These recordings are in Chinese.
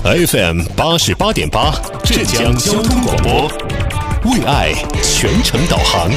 FM 88.8浙江交通广播，为爱全程导航。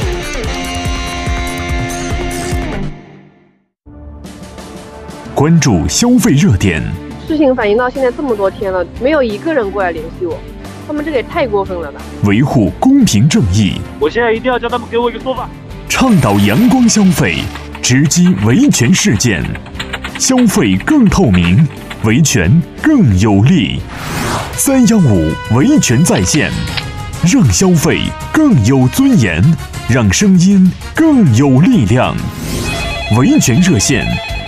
关注消费热点。 事情反映到现在这么多天了，没有一个人过来联系我，他们这个也太过分了吧！ 维护公平正义， 我现在一定要叫他们给我一个说法。 倡导阳光消费，直击维权事件，消费更透明，维权更有力。315维权在线，让消费更有尊严，让声音更有力量。维权热线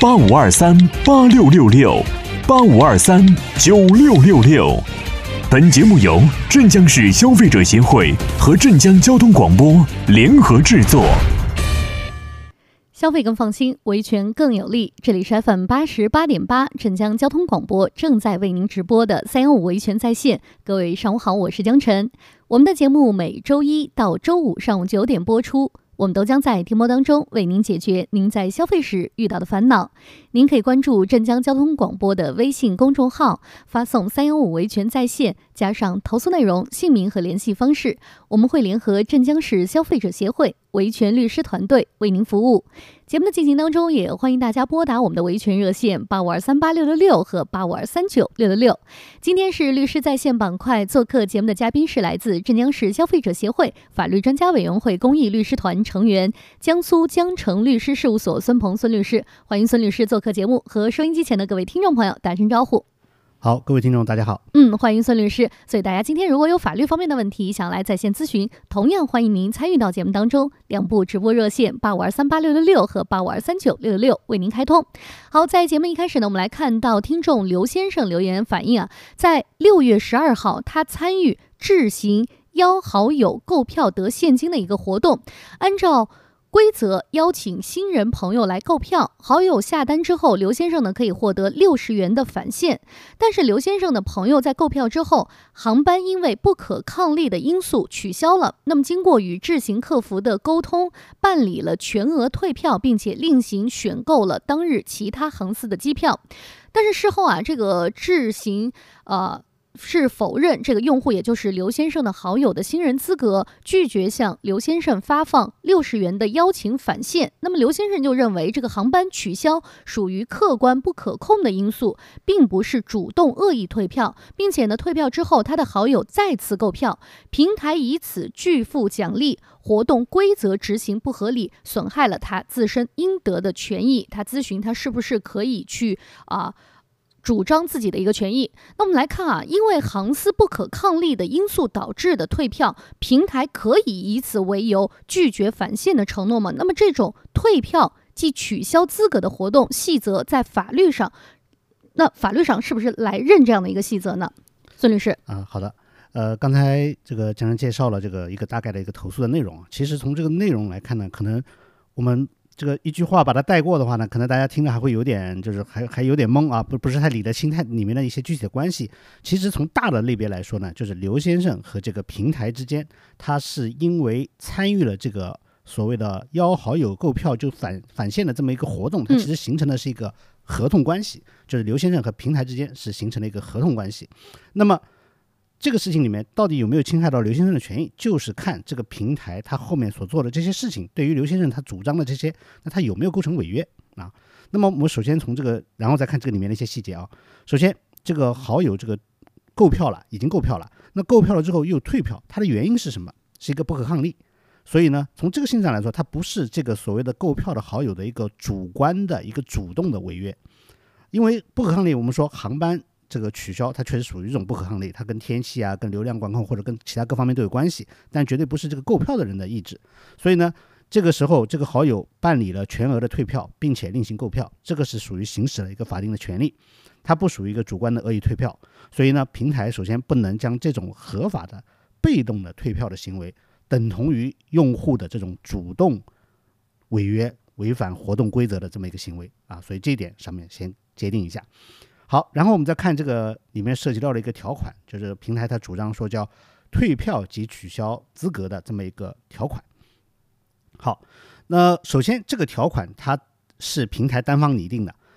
85238666，85239666。本节目由镇江市消费者协会和镇江交通广播联合制作。 消费更放心，维权更有力。这里是 FM 88.8镇江交通广播正在为您直播的315维权在线。各位上午好，我是江晨。我们的节目每周一到周五上午9点播出，我们都将在节目当中为您解决您在消费时遇到的烦恼。您可以关注镇江交通广播的微信公众号，发送315维权在线，加上投诉内容、姓名和联系方式，我们会联合镇江市消费者协会维权律师团队为您服务。节目的进行当中，也欢迎大家拨打我们的维权热线85238666和85239666。今天是律师在线板块，做客节目的嘉宾是来自镇江市消费者协会法律专家委员会公益律师团成员、江苏江城律师事务所孙鹏孙律师。欢迎孙律师做客节目，和收音机前的各位听众朋友打声招呼。 好，各位听众大家好。 欢迎孙律师。所以大家今天如果有法律方面的问题想来在线咨询，同样欢迎您参与到节目当中，两部直播热线85238666和85239666为您开通。好，在节目一开始呢，我们来看到听众刘先生留言反映在6月12号他参与智行邀好友购票得现金的一个活动，按照规则邀请新人朋友来购票，好友下单之后，刘先生呢可以获得60元的返现。但是刘先生的朋友在购票之后，航班因为不可抗力的因素取消了。那么经过与智行客服的沟通，办理了全额退票，并且另行选购了当日其他航司的机票。但是事后这个智行是否认这个用户，也就是刘先生的好友的新人资格，拒绝向刘先生发放60元的邀请返现。那么刘先生就认为这个航班取消属于客观不可控的因素，并不是主动恶意退票，并且呢退票之后他的好友再次购票，平台以此拒付奖励，活动规则执行不合理，损害了他自身应得的权益。他咨询他是不是可以去主张自己的一个权益。那我们来看因为航司不可抗力的因素导致的退票，平台可以以此为由拒绝返现的承诺吗？那么这种退票即取消资格的活动细则在法律上，那法律上是不是来认这样的一个细则呢？孙律师好的。刚才这个江人介绍了这个一个大概的一个投诉的内容。其实从这个内容来看呢，可能我们这个一句话把它带过的话呢，可能大家听着还会有点就是还有点懵不是太理得清它里面的一些具体的关系。其实从大的类别来说呢，就是刘先生和这个平台之间，他是因为参与了这个所谓的邀好友购票就返现的这么一个活动，它其实形成的是一个合同关系，就是刘先生和平台之间是形成了一个合同关系。那么这个事情里面到底有没有侵害到刘先生的权益，就是看这个平台他后面所做的这些事情，对于刘先生他主张的这些，那他有没有构成违约那么我们首先从这个，然后再看这个里面的一些细节首先这个好友这个购票了，已经购票了，那购票了之后又退票，它的原因是什么？是一个不可抗力。所以呢，从这个性质上来说，它不是这个所谓的购票的好友的一个主观的一个主动的违约。因为不可抗力，我们说航班这个取消，它确实属于这种不可抗力，它跟天气跟流量管控或者跟其他各方面都有关系，但绝对不是这个购票的人的意志。所以呢，这个时候这个好友办理了全额的退票，并且另行购票，这个是属于行使了一个法定的权利，它不属于一个主观的恶意退票。所以呢，平台首先不能将这种合法的被动的退票的行为等同于用户的这种主动违约违反活动规则的这么一个行为所以这一点上面先界定一下。好，然后我们再看这个里面涉及到的一个条款，就是平台它主张说叫退票及取消资格的这么一个条款。好，那首先这个条款它是平台单方拟定的，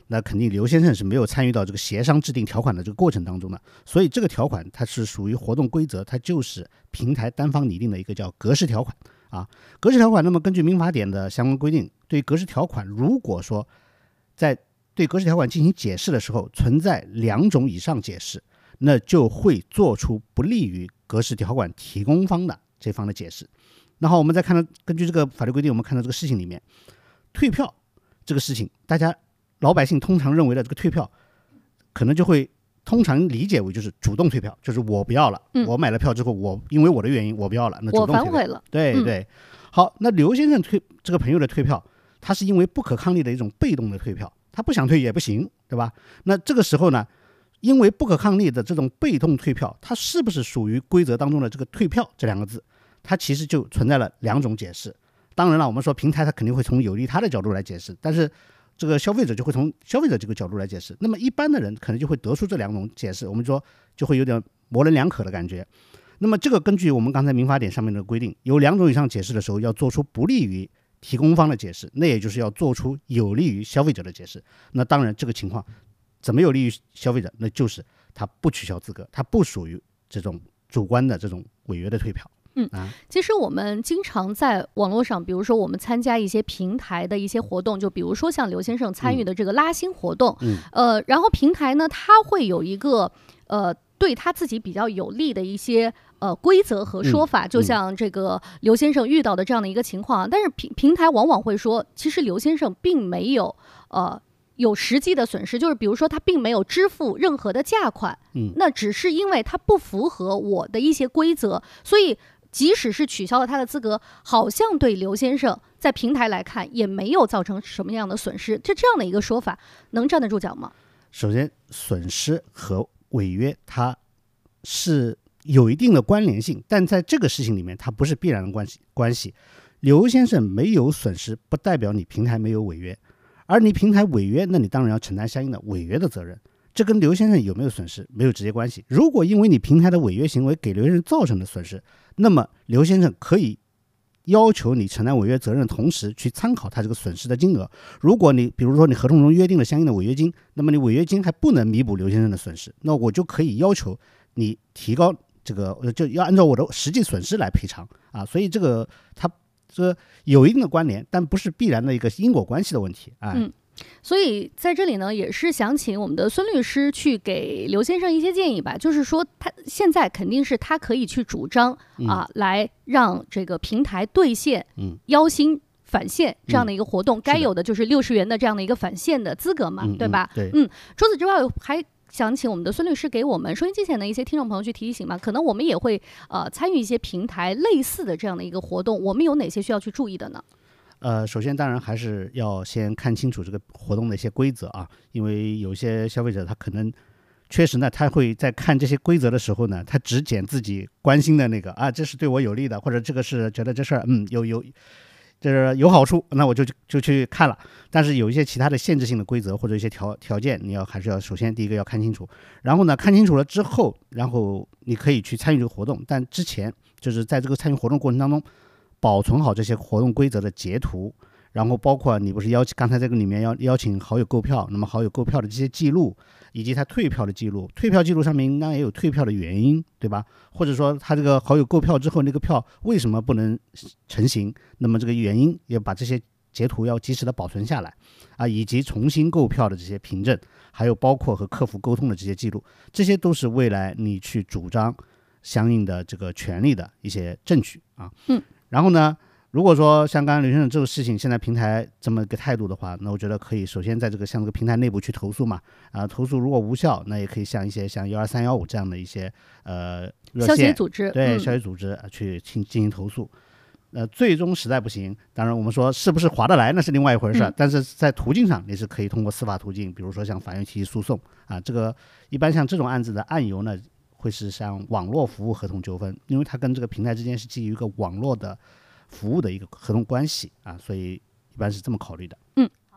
那肯定刘先生是没有参与到这个协商制定条款的这个过程当中的，所以这个条款它是属于活动规则，它就是平台单方拟定的一个叫格式条款啊。格式条款，那么根据民法典的相关规定，对于格式条款，如果说在对格式条款进行解释的时候存在2种以上解释，那就会做出不利于格式条款提供方的这方的解释。然后我们再看到，根据这个法律规定，我们看到这个事情里面，退票这个事情，大家老百姓通常认为的这个退票，可能就会通常理解为就是主动退票，就是我不要了，我买了票之后，我因为我的原因我不要了，那主动退票， 我反悔了。 对对。好，那刘先生这个朋友的退票，他是因为不可抗力的一种被动的退票，他不想退也不行，对吧？那这个时候呢，因为不可抗力的这种被动退票，它是不是属于规则当中的这个退票这2个字，它其实就存在了2种解释。当然了，我们说平台它肯定会从有利他的角度来解释，但是这个消费者就会从消费者这个角度来解释。那么一般的人可能就会得出这2种解释，我们说就会有点模棱两可的感觉。那么这个根据我们刚才民法典上面的规定，有2种以上解释的时候，要做出不利于提供方的解释，那也就是要做出有利于消费者的解释。那当然这个情况怎么有利于消费者，那就是他不取消资格，他不属于这种主观的这种违约的退票。 其实我们经常在网络上，比如说我们参加一些平台的一些活动，就比如说像刘先生参与的这个拉新活动，然后平台呢，它会有一个对他自己比较有利的一些规则和说法，就像这个刘先生遇到的这样的一个情况，但是平台往往会说，其实刘先生并没有有实际的损失，就是比如说他并没有支付任何的价款，那只是因为他不符合我的一些规则，所以即使是取消了他的资格，好像对刘先生在平台来看也没有造成什么样的损失，这样的一个说法能站得住脚吗？ 首先，损失和违约它是有一定的关联性，但在这个事情里面它不是必然的关系。刘先生没有损失不代表你平台没有违约，而你平台违约，那你当然要承担相应的违约的责任，这跟刘先生有没有损失没有直接关系。如果因为你平台的违约行为给刘先生造成的损失，那么刘先生可以要求你承担违约责任的同时去参考他这个损失的金额。如果你比如说你合同中约定了相应的违约金，那么你违约金还不能弥补刘先生的损失，那我就可以要求你提高这个，就要按照我的实际损失来赔偿啊。所以这个它这有一定的关联，但不是必然的一个因果关系的问题啊。 所以在这里呢，也是想请我们的孙律师去给刘先生一些建议吧。就是说，他现在肯定是他可以去主张来让这个平台兑现邀新返现这样的一个活动，该有的就是60元的这样的一个返现的资格嘛，对吧？ 对。 除此之外，还想请我们的孙律师给我们收音机前的一些听众朋友去提醒嘛，可能我们也会参与一些平台类似的这样的一个活动，我们有哪些需要去注意的呢？ 首先当然还是要先看清楚这个活动的一些规则啊，因为有些消费者他可能确实呢，他会在看这些规则的时候呢，他只捡自己关心的那个这是对我有利的，或者这个是觉得这事儿就是有好处，那我就去看了。但是有一些其他的限制性的规则或者一些条件，你还是要首先第一个要看清楚，然后呢看清楚了之后，然后你可以去参与这个活动，但之前就是在这个参与活动过程当中保存好这些活动规则的截图，然后包括你不是刚才这个里面要邀请好友购票，那么好友购票的这些记录，以及他退票的记录，退票记录上面应当也有退票的原因，对吧？或者说他这个好友购票之后那个票为什么不能成行，那么这个原因也把这些截图要及时的保存下来以及重新购票的这些凭证，还有包括和客服沟通的这些记录，这些都是未来你去主张相应的这个权利的一些证据然后呢，如果说像刚刚刘先生这个事情，现在平台这么一个态度的话，那我觉得可以首先在向这个平台内部去投诉嘛，投诉如果无效，那也可以像一些像12315这样的一些热线消协组织， 对消协组织去进行投诉。最终实在不行，当然我们说是不是划得来那是另外一回事，但是在途径上你是可以通过司法途径，比如说向法院提起诉讼这个一般像这种案子的案由呢，会是像网络服务合同纠纷，因为它跟这个平台之间是基于一个网络的服务的一个合同关系所以一般是这么考虑的。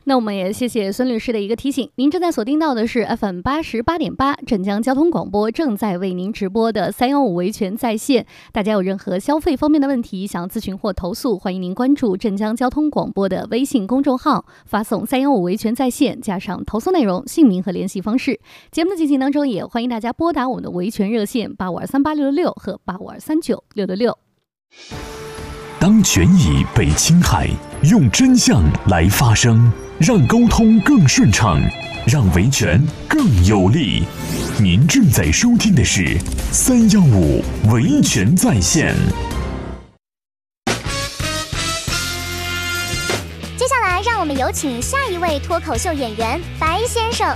那我们也谢谢孙律师的一个提醒。您正在锁定到的是 FM 88.8镇江交通广播正在为您直播的315维权在线。大家有任何消费方面的问题想要咨询或投诉，欢迎您关注镇江交通广播的微信公众号，发送315维权在线加上投诉内容、姓名和联系方式。节目的进行当中，也欢迎大家拨打我们的维权热线85238666和85239666。 当权益被侵害，用真相来发声，让沟通更顺畅，让维权更有力。您正在收听的是315维权在线。 接下来，让我们有请下一位脱口秀演员白先生。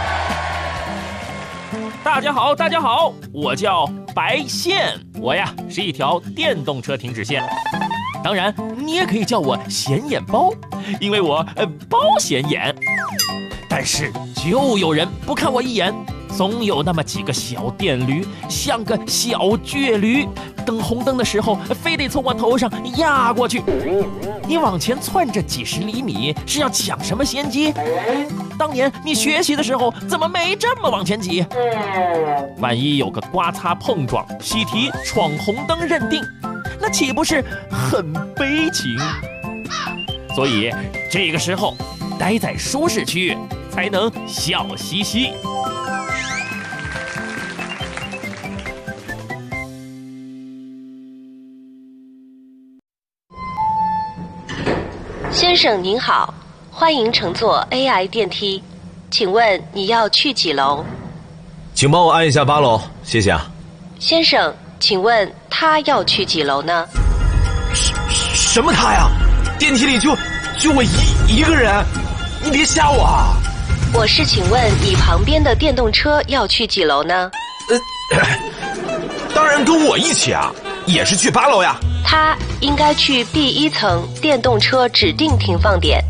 大家好，大家好，我叫白线，我呀是一条电动车停止线。当然，你也可以叫我显眼包，因为我包显眼。但是就有人不看我一眼，总有那么几个小电驴，像个小倔驴，等红灯的时候非得从我头上压过去。你往前窜着几十厘米，是要抢什么先机？当年你学习的时候怎么没这么往前挤？万一有个刮擦碰撞、喜提、闯红灯认定，那岂不是很悲情？所以这个时候待在舒适区才能笑嘻嘻。 先生您好，欢迎乘坐 AI 电梯，请问你要去几楼？ 请帮我按一下8楼，谢谢啊。 先生，请问他要去几楼呢？ 什么他呀？电梯里就我一个人，你别吓我啊！ 我是请问你旁边的电动车要去几楼呢？ 当然跟我一起啊，也是去8楼呀。 他应该去第1层电动车指定停放点。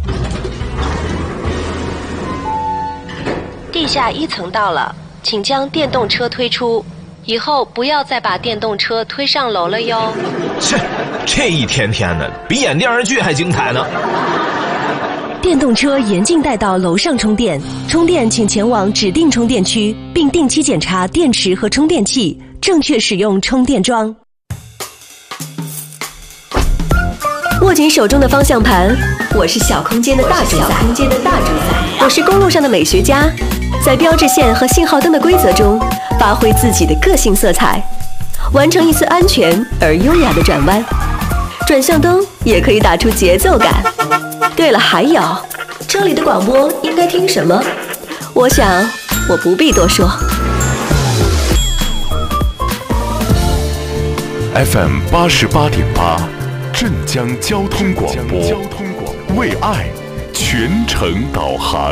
地下1层到了，请将电动车推出，以后不要再把电动车推上楼了哟。 这一天天的，比演电视剧还精彩呢。 电动车严禁带到楼上充电，充电请前往指定充电区，并定期检查电池和充电器，正确使用充电桩。握紧手中的方向盘，我是小空间的大主宰，我是公路上的美学家，在标志线和信号灯的规则中，发挥自己的个性色彩，完成一次安全而优雅的转弯。转向灯也可以打出节奏感。对了，还有，这里的广播应该听什么？我想，我不必多说。 FM 88.8。镇江交通广播，为爱全程导航。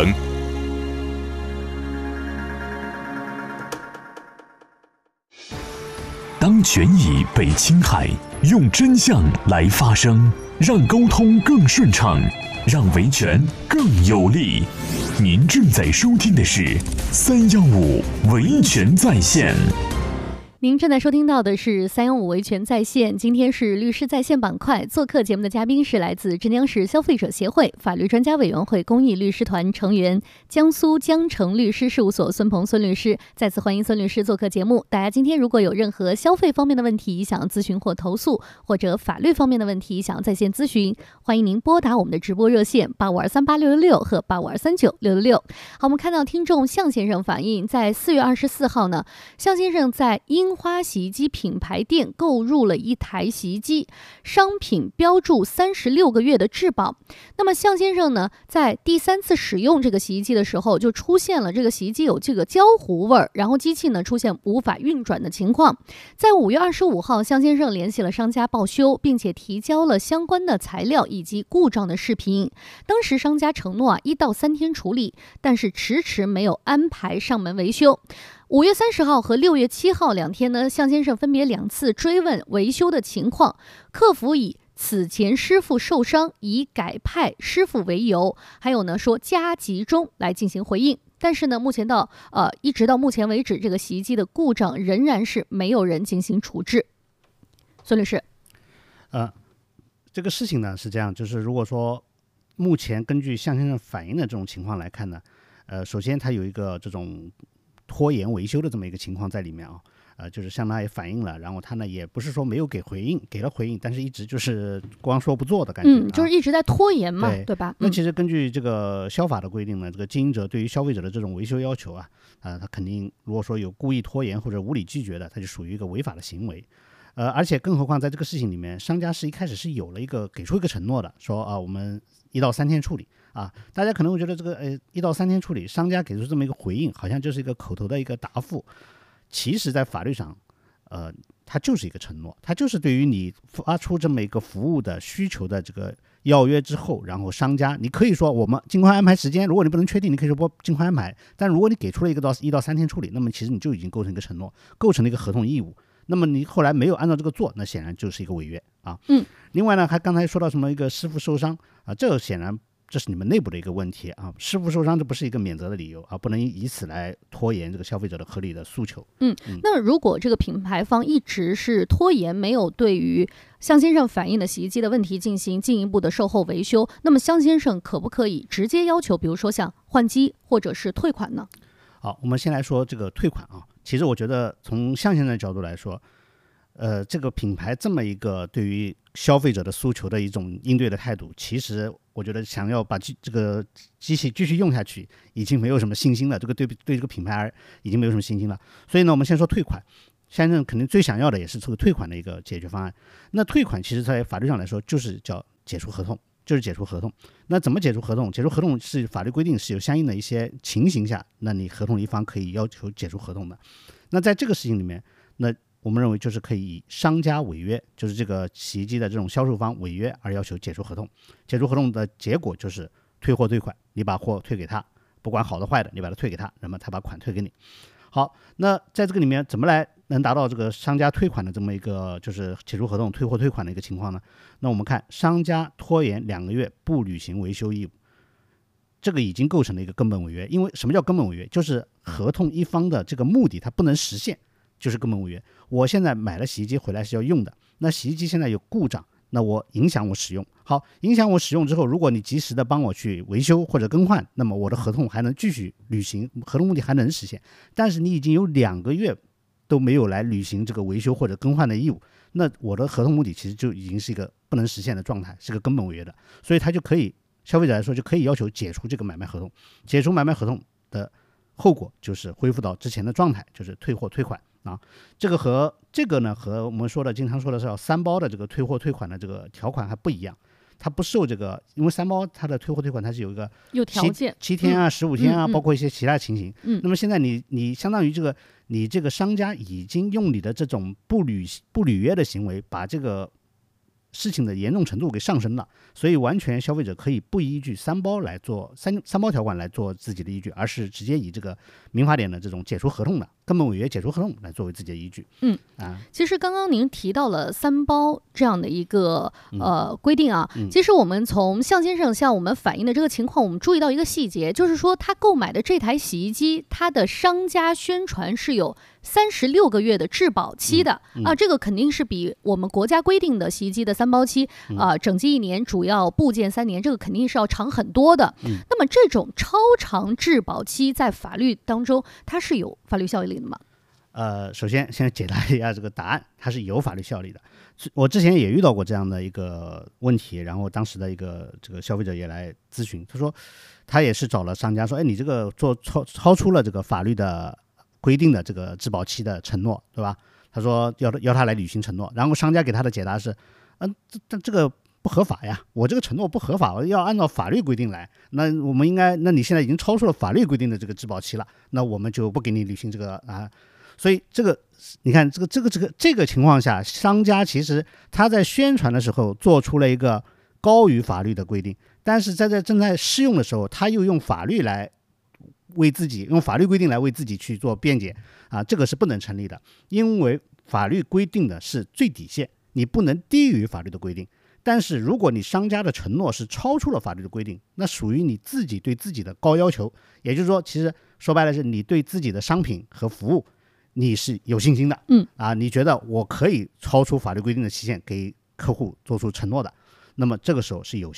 当权益被侵害，用真相来发声，让沟通更顺畅，让维权更有力。您正在收听的是315维权在线。 您正在收听到的是315维权在线，今天是律师在线板块，做客节目的嘉宾是来自镇江市消费者协会法律专家委员会公益律师团成员、江苏江城律师事务所孙鹏孙律师。再次欢迎孙律师做客节目。大家今天如果有任何消费方面的问题想要咨询或投诉，或者法律方面的问题想要在线咨询，欢迎您拨打我们的直播热线85238666和85239666。好，我们看到听众向先生反映，在4月24号呢，向先生在樱花洗衣机品牌店购入了一台洗衣机，商品标注36个月的质保。那么向先生呢，在第3次使用这个洗衣机的时候，就出现了这个洗衣机有这个焦糊味儿，然后机器呢出现无法运转的情况。在5月25号，向先生联系了商家报修，并且提交了相关的材料以及故障的视频。当时商家承诺1到3天处理，但是迟迟没有安排上门维修。5月30号和6月7号2天呢，向先生分别2次追问维修的情况，客服以此前师傅受伤，以改派师傅为由，还有呢说加急中来进行回应。但是呢，一直到目前为止，这个洗衣机的故障仍然是没有人进行处置。孙律师， 这个事情呢是这样，就是如果说目前根据向先生反映的这种情况来看呢，首先它有一个这种拖延维修的这么一个情况在里面啊，就是向他也反映了，然后他呢也不是说没有给回应，给了回应，但是一直就是光说不做的感觉， 就是一直在拖延嘛，对吧？ 那其实根据这个消法的规定呢，这个经营者对于消费者的这种维修要求啊，他肯定如果说有故意拖延或者无理拒绝的，他就属于一个违法的行为。而且更何况在这个事情里面，商家是一开始是有了给出一个承诺的，说我们1到3天处理啊。大家可能会觉得这个1到3天处理，商家给出这么一个回应，好像就是一个口头的一个答复。其实在法律上它就是一个承诺，它就是对于你发出这么一个服务的需求的这个邀约之后，然后商家你可以说我们尽快安排时间，如果你不能确定，你可以说尽快安排，但如果你给出了1到3天处理，那么其实你就已经构成一个承诺，构成了一个合同义务。那么你后来没有按照这个做，那显然就是一个违约啊。另外呢，还刚才说到什么一个师傅受伤啊，这个显然这是你们内部的一个问题啊。师傅受伤这不是一个免责的理由啊，不能以此来拖延这个消费者的合理的诉求。 那如果这个品牌方一直是拖延，没有对于向先生反映的洗衣机的问题进行进一步的售后维修，那么向先生可不可以直接要求，比如说像换机或者是退款呢？ 好，我们先来说这个退款啊。其实我觉得从向先生的角度来说，这个品牌这么一个对于消费者的诉求的一种应对的态度，其实我觉得想要把这个机器继续用下去，已经没有什么信心了。这个对这个品牌已经没有什么信心了。所以呢，我们先说退款。先生肯定最想要的也是这个退款的一个解决方案。那退款其实在法律上来说就是叫解除合同。就是解除合同。那怎么解除合同？解除合同是法律规定是有相应的一些情形下，那你合同一方可以要求解除合同的。那在这个事情里面，那我们认为就是可以以商家违约，就是这个洗衣机的这种销售方违约而要求解除合同。解除合同的结果就是退货退款，你把货退给他，不管好的坏的，你把它退给他，那么他把款退给你。好，那在这个里面怎么来能达到这个商家退款的这么一个就是解除合同退货退款的一个情况呢？那我们看商家拖延2个月不履行维修义务，这个已经构成了一个根本违约。因为什么叫根本违约？就是合同一方的这个目的它不能实现，就是根本违约。我现在买了洗衣机回来是要用的，那洗衣机现在有故障，那我影响我使用。好，影响我使用之后，如果你及时的帮我去维修或者更换，那么我的合同还能继续履行，合同目的还能实现。但是你已经有2个月都没有来履行这个维修或者更换的义务，那我的合同目的其实就已经是一个不能实现的状态，是个根本违约的。所以他就可以，消费者来说就可以要求解除这个买卖合同。解除买卖合同的后果就是恢复到之前的状态，就是退货退款啊。这个呢和我们说的经常说的是要3包的这个退货退款的这个条款还不一样。它不受这个，因为3包它的退货退款它是有一个有条件 7天啊、15天啊，包括一些其他情形。那么现在你相当于你这个商家已经用你的这种不履约的行为，把这个事情的严重程度给上升了，所以完全消费者可以不依据3包来做三包条款来做自己的依据，而是直接以这个民法典的这种解除合同的根本违约解除合同来作为自己的依据。 其实刚刚您提到了3包这样的一个规定啊，其实我们从向先生向我们反映的这个情况，我们注意到一个细节，就是说他购买的这台洗衣机，它的商家宣传是有36个月的质保期的啊，这个肯定是比我们国家规定的洗衣机的3包期整机1年，主要部件3年，这个肯定是要长很多的。那么这种超长质保期在法律当中它是有法律效力的吗？ 首先先解答一下这个答案，它是有法律效力的。我之前也遇到过这样的一个问题，然后当时的这个消费者也来咨询，他说他也是找了商家说，你这个超出了这个法律的规定的这个质保期的承诺，对吧？他说要他来履行承诺，然后商家给他的解答是，这个不合法呀，我这个承诺不合法，我要按照法律规定来。那我们那你现在已经超出了法律规定的这个质保期了，那我们就不给你履行这个啊。所以你看这个情况下，商家其实他在宣传的时候做出了一个高于法律的规定，但是在正在适用的时候，他又用法律规定来为自己去做辩解啊，这个是不能成立的，因为法律规定的是最底线，你不能低于法律的规定。但是如果你商家的承诺是超出了法律的规定，那属于你自己对自己的高要求，也就是说，其实说白了是你对自己的商品和服务你是有信心的，你觉得我可以超出法律规定的期限给客户做出承诺的，那么这个时候是有效的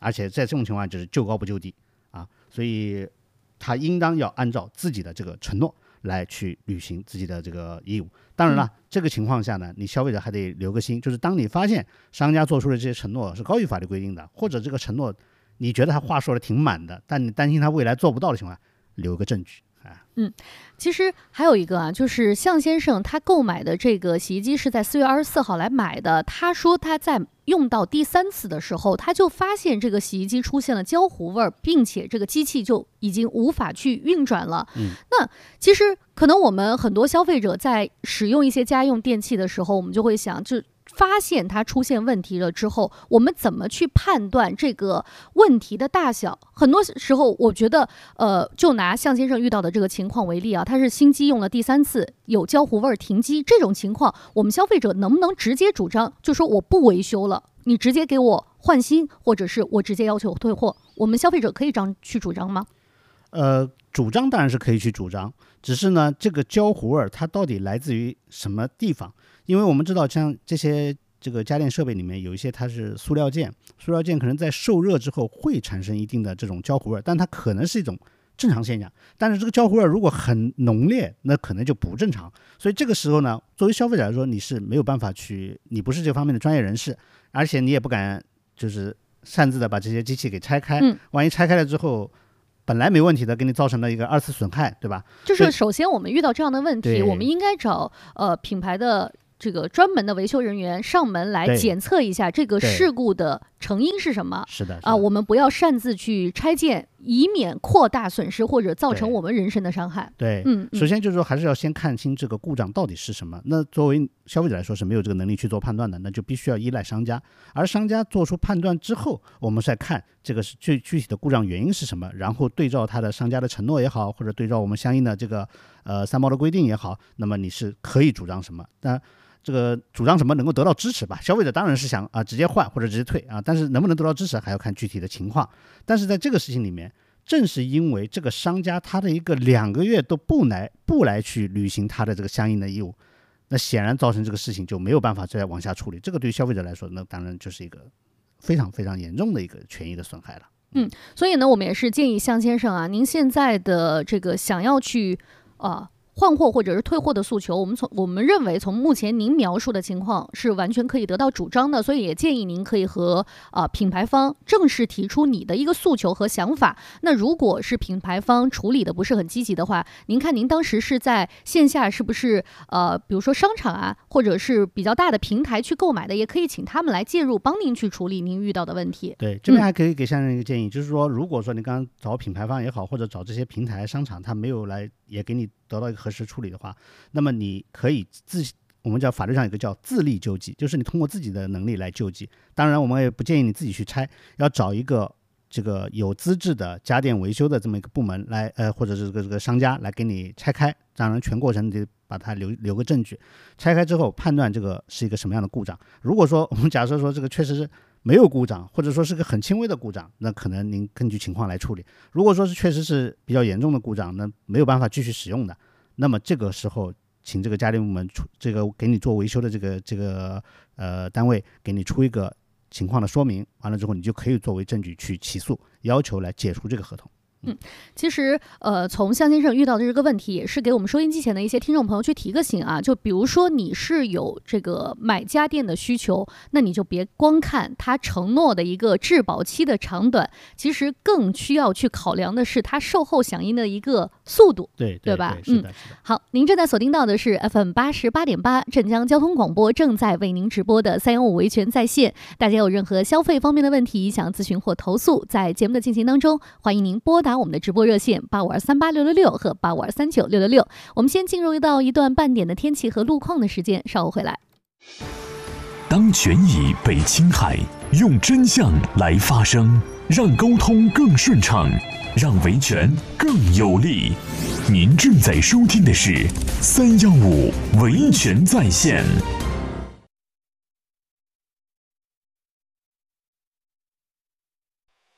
而且在这种情况就是就高不就低啊，所以他应当要按照自己的这个承诺来去履行自己的这个义务。当然了，这个情况下呢，你消费者还得留个心，就是当你发现商家做出的这些承诺是高于法律规定的，或者这个承诺你觉得他话说的挺满的，但你担心他未来做不到的情况下，留个证据。 其实还有一个啊，就是向先生他购买的这个洗衣机是在4月24号来买的。他说他在用到第3次的时候，他就发现这个洗衣机出现了焦糊味儿，并且这个机器就已经无法去运转了。那其实可能我们很多消费者在使用一些家用电器的时候，我们就会想，就发现它出现问题了之后，我们怎么去判断这个问题的大小？很多时候，我觉得，就拿向先生遇到的这个情况为例啊，他是新机用了第3次，有焦糊味儿停机，这种情况，我们消费者能不能直接主张，就说我不维修了，你直接给我换新，或者是我直接要求退货？我们消费者可以这样去主张吗？ 主张当然是可以去主张，只是呢，这个焦糊味它到底来自于什么地方？因为我们知道，像这些这个家电设备里面有一些它是塑料件，塑料件可能在受热之后会产生一定的这种焦糊味，但它可能是一种正常现象。但是这个焦糊味如果很浓烈，那可能就不正常。所以这个时候呢，作为消费者来说，你是没有办法去，你不是这方面的专业人士，而且你也不敢就是擅自的把这些机器给拆开，万一拆开了之后，本来没问题的，给你造成了一个2次损害，对吧？ 就是首先我们遇到这样的问题，我们应该找品牌的这个专门的维修人员上门来检测一下这个事故的成因是什么。 是的我们不要擅自去拆件，以免扩大损失或者造成我们人身的伤害。 对，首先就是说还是要先看清这个故障到底是什么。那作为消费者来说是没有这个能力去做判断的，那就必须要依赖商家。而商家做出判断之后，我们再看这个是具体的故障原因是什么，然后对照他的商家的承诺也好，或者对照我们相应的这个3包的规定也好，那么你是可以主张什么？那这个主张什么能够得到支持吧？消费者当然是想直接换或者直接退但是能不能得到支持还要看具体的情况。但是在这个事情里面，正是因为这个商家他的一个2个月都不来去履行他的这个相应的义务，那显然造成这个事情就没有办法再往下处理。这个对于消费者来说，那当然就是一个非常非常严重的一个权益的损害了。 所以呢，我们也是建议向先生您现在的这个想要去换货或者是退货的诉求，我们认为从目前您描述的情况是完全可以得到主张的，所以也建议您可以和品牌方正式提出你的一个诉求和想法。那如果是品牌方处理的不是很积极的话，您看您当时是在线下是不是比如说商场或者是比较大的平台去购买的，也可以请他们来介入帮您去处理您遇到的问题。 对，这边还可以给先生一个建议，就是说如果说你刚刚找品牌方也好，或者找这些平台商场他没有来也给你得到一个合适处理的话，那么你可以我们叫法律上有个叫自力救济，就是你通过自己的能力来救济。当然我们也不建议你自己去拆，要找一个这个有资质的家电维修的这么一个部门来或者是这个商家来给你拆开，当然全过程你得把它留个证据，拆开之后判断这个是一个什么样的故障。如果说我们假设说这个确实是没有故障，或者说是个很轻微的故障，那可能您根据情况来处理。如果说是确实是比较严重的故障，那没有办法继续使用的，那么这个时候请这个家电部门这个给你做维修的这个单位给你出一个情况的说明，完了之后你就可以作为证据去起诉，要求来解除这个合同。 其实从向先生遇到的这个问题，也是给我们收音机前的一些听众朋友去提个醒就比如说你是有这个买家电的需求，那你就别光看他承诺的一个质保期的长短，其实更需要去考量的是他售后响应的一个速度，对吧？ 是的。 好，您正在锁定到的是 FM 88.8镇江交通广播正在为您直播的315维权在线。大家有任何消费方面的问题想咨询或投诉，在节目的进行当中，欢迎您拨打我们的直播热线85238666和85239666。我们先进入到一段半点的天气和路况的时间，稍后回来。 当权益被侵害，用真相来发声，让沟通更顺畅，让维权更有力。您正在收听的是315维权在线。